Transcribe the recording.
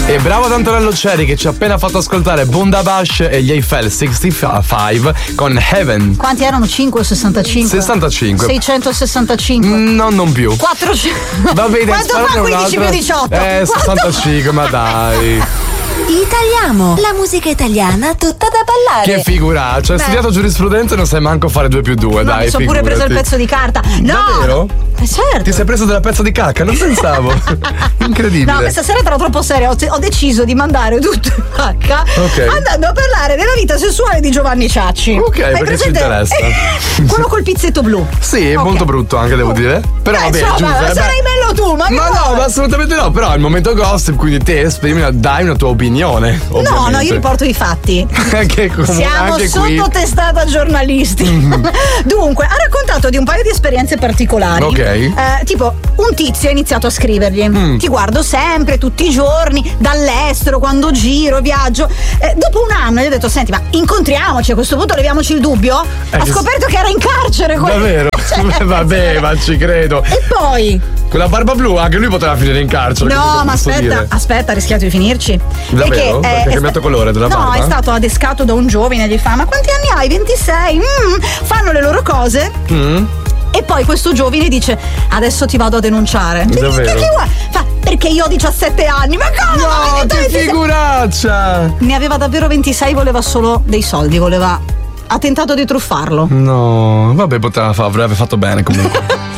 E bravo ad Antonello Ceri che ci ha appena fatto ascoltare Bundabash e gli Eiffel 65 con Heaven. Quanti erano? 5 o 65? 65. 665. No, non più. 400. Va bene, quanto fa 15 più 18? 65, ma dai. Italiamo, la musica italiana tutta da ballare. Che figuraccia, hai studiato giurisprudenza e non sai manco fare 2 più 2, No, dai. mi sono pure preso il pezzo di carta. No! Davvero? Certo. Ti sei preso della pezza di cacca? Non pensavo. Incredibile. No, questa sera ero troppo seria. Ho deciso di mandare tutto in pacca andando a parlare della vita sessuale di Giovanni Ciacci. Ok, perché ci interessa. Quello col pizzetto blu. Sì, è molto brutto anche, devo dire. Però vabbè, insomma, sarai bello tu, ma no, ma assolutamente no. Però al momento gossip, quindi te esprimi, dai una tua opinione. Ovviamente. No, io riporto i fatti. Siamo anche sotto testata giornalisti. Dunque, ha raccontato di un paio di esperienze particolari. Ok. Tipo, un tizio ha iniziato a scrivergli: ti guardo sempre, tutti i giorni, dall'estero, quando giro, viaggio. Dopo un anno gli ho detto: senti, ma incontriamoci, a questo punto leviamoci il dubbio. Ha scoperto che era in carcere. Davvero? Vabbè, ma ci credo. E poi con la barba blu anche lui poteva finire in carcere. No, ma aspetta, ha rischiato di finirci. Davvero? Perché ha cambiato colore della barba? No, è stato adescato da un giovane, gli fa: ma quanti anni hai? 26? Fanno le loro cose. E poi questo giovane dice: adesso ti vado a denunciare. Davvero? Perché io ho 17 anni. Ma come? No, che figuraccia! Ne aveva davvero 26, voleva solo dei soldi, ha tentato di truffarlo. No, vabbè, avrebbe fatto bene comunque.